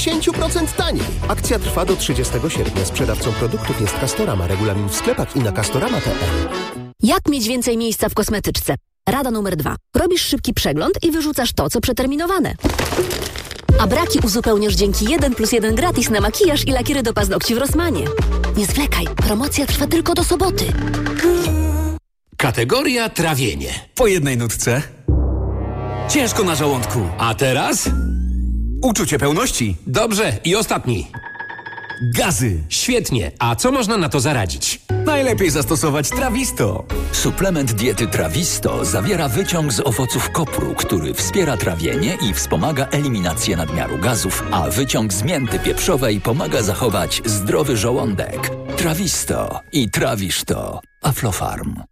10% taniej. Akcja trwa do 30 sierpnia. Sprzedawcą produktów jest Castorama. Regulamin w sklepach i na castorama.pl. Jak mieć więcej miejsca w kosmetyczce? Rada numer 2. Robisz szybki przegląd i wyrzucasz to, co przeterminowane. A braki uzupełniasz dzięki 1+1 gratis na makijaż i lakiery do paznokci w Rossmanie. Nie zwlekaj, promocja trwa tylko do soboty. Kategoria trawienie. Po jednej nutce. Ciężko na żołądku. A teraz? Uczucie pełności. Dobrze, i ostatni. Gazy. Świetnie. A co można na to zaradzić? Najlepiej zastosować Trawisto. Suplement diety Trawisto zawiera wyciąg z owoców kopru, który wspiera trawienie i wspomaga eliminację nadmiaru gazów, a wyciąg z mięty pieprzowej pomaga zachować zdrowy żołądek. Trawisto i trawisz to. Aflofarm.